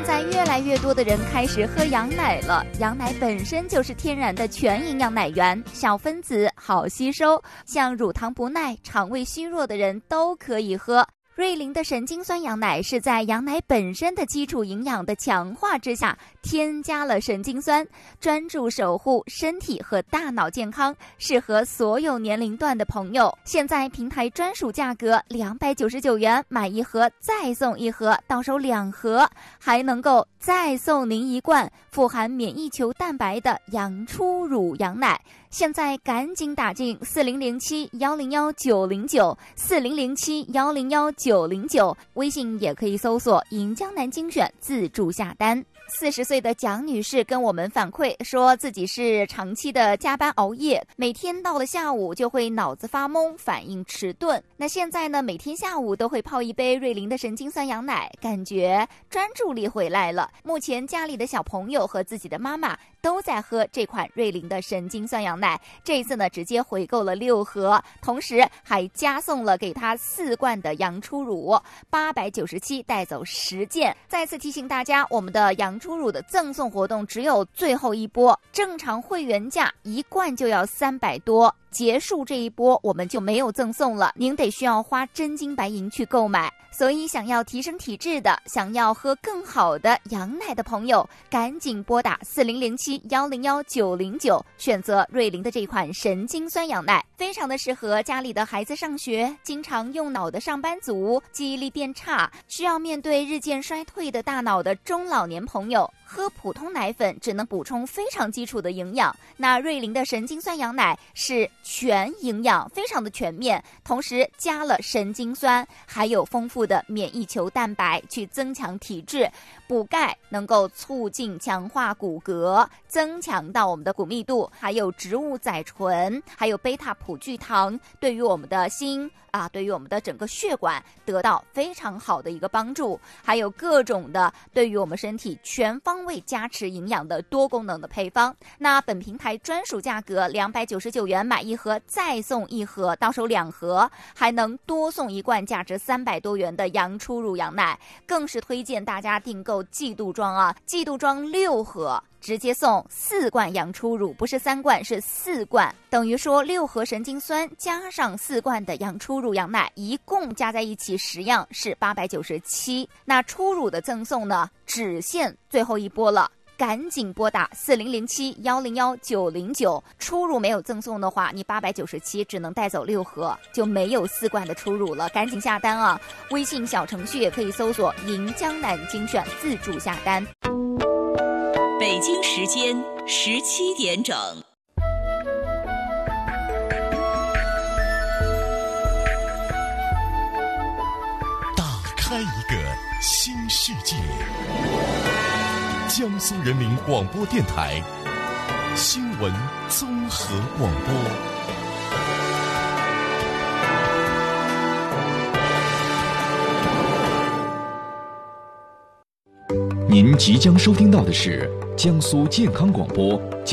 在越来越多的人开始喝羊奶了，羊奶本身就是天然的全营养奶源，小分子好吸收，像乳糖不耐、肠胃虚弱的人都可以喝。瑞麟的神经酸羊奶是在羊奶本身的基础营养的强化之下，添加了神经酸，专注守护身体和大脑健康，适合所有年龄段的朋友。现在平台专属价格299元，买一盒再送一盒，到手2盒，还能够再送您一罐富含免疫球蛋白的羊初乳羊奶。现在赶紧打进4007-109-909，4007-109-909，微信也可以搜索银江南精选自助下单。40岁的蒋女士跟我们反馈说，自己是长期的加班熬夜，每天到了下午就会脑子发懵，反应迟钝。那现在呢，每天下午都会泡一杯瑞麟的神经酸羊奶，感觉专注力回来了。目前家里的小朋友和自己的妈妈都在喝这款瑞麟的神经酸羊奶，这一次呢直接回购了6盒，同时还加送了给他4罐的羊初乳，897带走10件。再次提醒大家，我们的羊初乳的赠送活动只有最后一波，正常会员价1罐就要300多，结束这一波我们就没有赠送了，您需要花真金白银去购买。所以想要提升体质的，想要喝更好的羊奶的朋友，赶紧拨打4007-109-909，选择瑞麟的这款神经酸羊奶，非常的适合家里的孩子上学，经常用脑的上班族，记忆力变差，需要面对日渐衰退的大脑的中老年朋友。喝普通奶粉只能补充非常基础的营养，那瑞麟的神经酸羊奶是全营养，非常的全面，同时加了神经酸，还有丰富的免疫球蛋白去增强体质，补钙能够促进强化骨骼，增强到我们的骨密度，还有植物甾醇，还有贝塔葡聚糖，对于我们的心对于我们的整个血管得到非常好的一个帮助，还有各种的对于我们身体全方位加持营养的多功能的配方。那本平台专属价格299元，买一盒再送一盒，到手2盒，还能多送一罐价值300多元的羊初乳羊奶，更是推荐大家订购季度装季度装6盒。直接送4罐羊初乳，不是3罐，是4罐，等于说6盒神经酸加上4罐的羊初乳羊奶，一共加在一起10样是897。那初乳的赠送呢，只限最后一波了，赶紧拨打4007-109-909，初乳没有赠送的话，你897只能带走6盒，就没有4罐的初乳了，赶紧下单啊！微信小程序也可以搜索银江南精选自助下单。 北京时间17点整。 打开一个新世界，江苏人民广播电台新闻综合广播。 您即将收听到的是江苏健康广播